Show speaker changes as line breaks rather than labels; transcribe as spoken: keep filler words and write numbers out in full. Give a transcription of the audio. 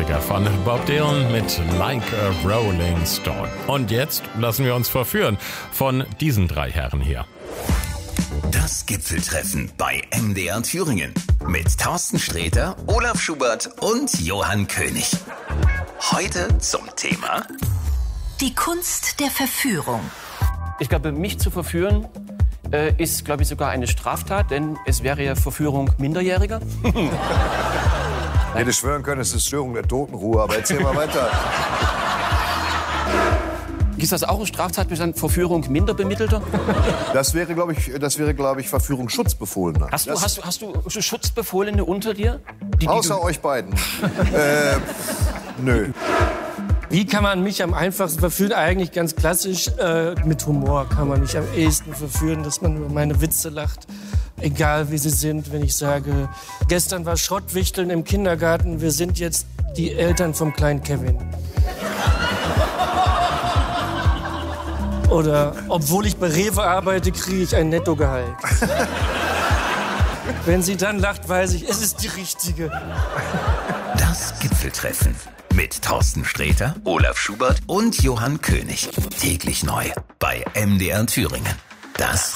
Klassiker von Bob Dylan mit Like a Rolling Stone. Und jetzt lassen wir uns verführen von diesen drei Herren hier.
Das Gipfeltreffen bei M D R Thüringen mit Thorsten Sträter, Olaf Schubert und Johann König. Heute zum Thema
die Kunst der Verführung.
Ich glaube, mich zu verführen äh, ist, glaube ich, sogar eine Straftat, denn es wäre ja Verführung Minderjähriger.
Ich hätte schwören können, es ist Störung der Totenruhe, aber erzähl mal weiter.
Ist das auch ein Straftatbestand, Verführung Minderbemittelter?
Das wäre, glaube ich, das wäre, glaube ich, Verführung Schutzbefohlener.
Hast du, hast, du, hast du Schutzbefohlene unter dir? Die, die
Außer
du...
euch beiden. äh, nö.
Wie kann man mich am einfachsten verführen? Eigentlich ganz klassisch, äh, mit Humor kann man mich am ehesten verführen, dass man über meine Witze lacht. Egal wie sie sind, wenn ich sage, gestern war Schrottwichteln im Kindergarten, wir sind jetzt die Eltern vom kleinen Kevin. Oder obwohl ich bei Rewe arbeite, kriege ich ein Nettogehalt. Wenn sie dann lacht, weiß ich, es ist die richtige.
Das Gipfeltreffen mit Thorsten Sträter, Olaf Schubert und Johann König. Täglich neu bei M D R Thüringen. Das